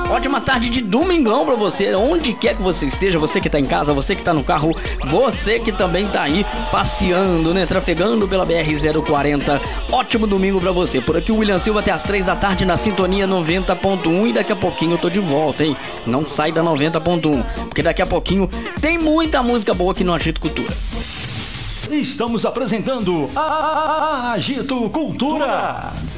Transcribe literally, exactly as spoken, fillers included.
Ótima tarde de domingão pra você, onde quer que você esteja, você que tá em casa, você que tá no carro, você que também tá aí passeando, né, trafegando pela B R zero quarenta. Ótimo domingo pra você. Por aqui o William Silva até às três da tarde na sintonia noventa ponto um e daqui a pouquinho eu tô de volta, hein? Não sai da noventa ponto um, porque daqui a pouquinho tem muita música boa aqui no Agito Cultura. Estamos apresentando a Agito Cultura.